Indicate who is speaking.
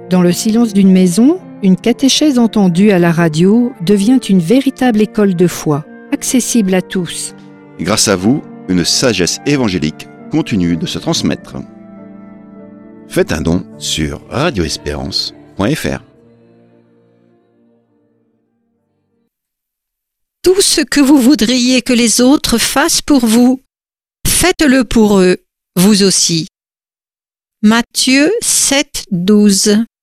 Speaker 1: Dans le silence d'une maison, une catéchèse entendue à la radio devient une véritable école de foi, accessible à tous.
Speaker 2: Grâce à vous, une sagesse évangélique continue de se transmettre. Faites un don sur radioespérance.fr.
Speaker 3: Tout ce que vous voudriez que les autres fassent pour vous, faites-le pour eux, vous aussi. Matthieu 7, 12.